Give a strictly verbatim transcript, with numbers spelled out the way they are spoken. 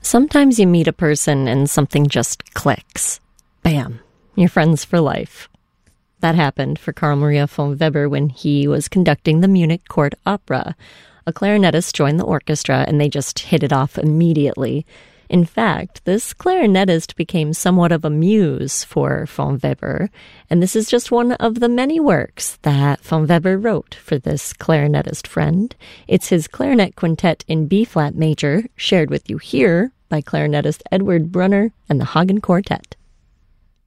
Sometimes you meet a person and something just clicks. Bam, you're friends for life. That happened for Carl Maria von Weber when he was conducting the Munich Court Opera. A clarinetist joined the orchestra and they just hit it off immediately. In fact, this clarinetist became somewhat of a muse for von Weber, and this is just one of the many works that von Weber wrote for this clarinetist friend. It's his clarinet quintet in B-flat major, shared with you here by clarinetist Edward Brunner and the Hagen Quartet.